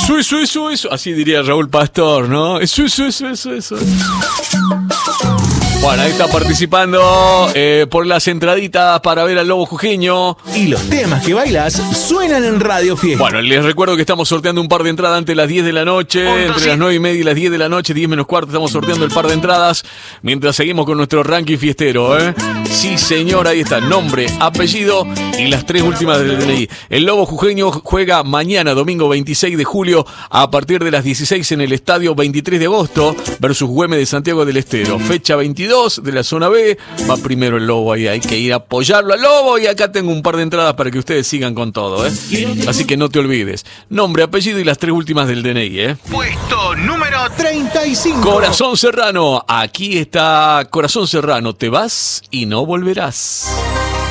Eso. Así diría Raúl Pastor, ¿no? Eso. Bueno, ahí está participando por las entraditas para ver al Lobo Jujeño. Y los temas que bailas suenan en Radio Fiesta. Bueno, les recuerdo que estamos sorteando un par de entradas antes de las 10 de la noche. Entre las 9:30 y las 10 de la noche, 10 menos cuarto, estamos sorteando el par de entradas. Mientras seguimos con nuestro ranking fiestero, ¿eh? Sí, señor, ahí está. Nombre, apellido y las 3 últimas del DNI. El Lobo Jujeño juega mañana, domingo 26 de julio, a partir de las 16 en el estadio 23 de agosto versus Güemes de Santiago del Estero. Fecha 22 de la zona B. Va primero el Lobo ahí. Hay que ir a apoyarlo al Lobo. Y acá tengo un par de entradas para que ustedes sigan con todo, ¿eh? Así que no te olvides. Nombre, apellido y las 3 últimas del DNI, ¿eh? Puesto número 35. Corazón Serrano. Aquí está Corazón Serrano. Te vas y no volverás.